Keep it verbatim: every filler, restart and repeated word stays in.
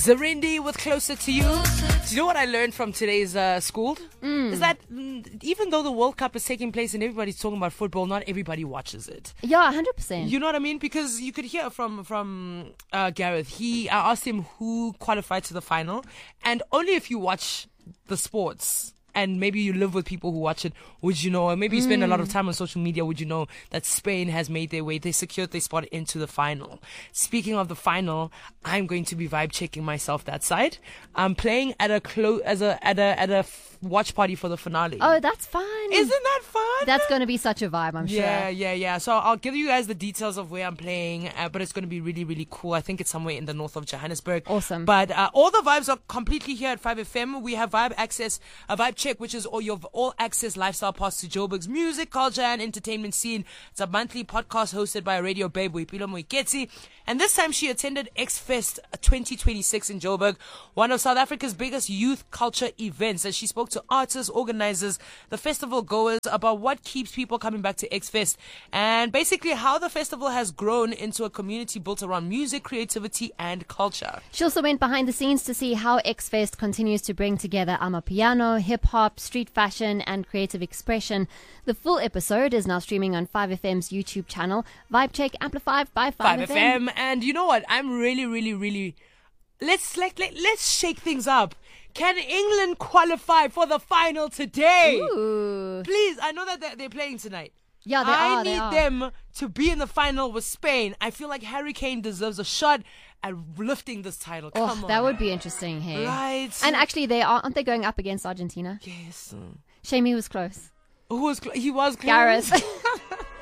Zarindi with Closer to You. Do you know what I learned from today's uh, school? Mm. Is that mm, even though the World Cup is taking place and everybody's talking about football, not everybody watches it. Yeah, one hundred percent. You know what I mean? Because you could hear from from uh, Gareth. He, I asked him who qualified to the final, and only if you watch the sports and maybe you live with people who watch it, would you know, or maybe you spend a lot of time on social media, would you know that Spain has made their way, they secured their spot into the final. Speaking of the final, I'm going to be vibe checking myself that side. I'm playing at a clo- as a at a at a f- watch party for the finale. Oh, that's fun. Isn't that fun? That's going to be such a vibe, I'm sure. Yeah, yeah, yeah. So I'll give you guys the details of where I'm playing, uh, but it's going to be really, really cool. I think it's somewhere in the north of Johannesburg. Awesome. But uh, all the vibes are completely here at five F M. We have Vibe Access, a Vibe Check, which is all your all access lifestyle pass to Joburg's music, culture, and entertainment scene. It's a monthly podcast hosted by a radio babe, Boipelo Moiketsi. And this time she attended X Fest twenty twenty-six in Joburg, one of South Africa's biggest youth culture events. And she spoke to artists, organizers, the festival goers about what keeps people coming back to X Fest and basically how the festival has grown into a community built around music, creativity, and culture. She also went behind the scenes to see how X Fest continues to bring together amapiano, hip hop, street fashion, and creative expression. The full episode is now streaming on five F M's YouTube channel, Vibe Check amplified by five F M. And you know what? I'm really, really, really. Let's like let, let's shake things up. Can England qualify for the final today? Ooh. Please, I know that they're, they're playing tonight. Yeah, they I are. need they are. them to be in the final with Spain. I feel like Harry Kane deserves a shot at lifting this title. Oh, Come on. that would be interesting, hey. Right. And actually, they are, aren't they going up against Argentina? Yes. Shamey was close. Who was cl- he was close. Gareth.